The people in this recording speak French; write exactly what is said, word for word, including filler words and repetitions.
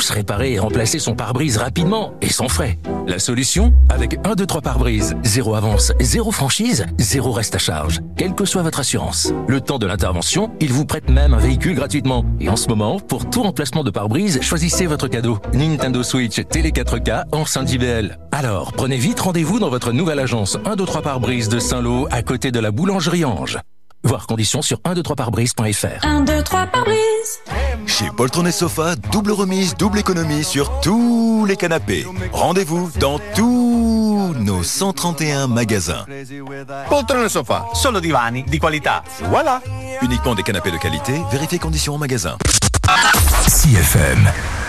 tous réparer et remplacer son pare-brise rapidement et sans frais. La solution? Avec un, deux, trois pare-brise. Zéro avance, zéro franchise, zéro reste à charge. Quelle que soit votre assurance. Le temps de l'intervention, ils vous prêtent même un véhicule gratuitement. Et en ce moment, pour tout remplacement de pare-brise, choisissez votre cadeau. Nintendo Switch, télé quatre K, enceinte J B L. Alors, prenez vite rendez-vous dans votre nouvelle agence un, deux, trois pare-brise de Saint-Lô, à côté de la boulangerie Ange. Voir conditions sur un, deux, trois pare-brise point F R. un, deux, trois pare-brise. Chez Poltron et Sofa, double remise, double économie sur tous les canapés. Rendez-vous dans tous nos cent trente et un magasins. Poltron et Sofa, solo divani di qualità. Voilà. Uniquement des canapés de qualité, vérifiez conditions en magasin. C F M.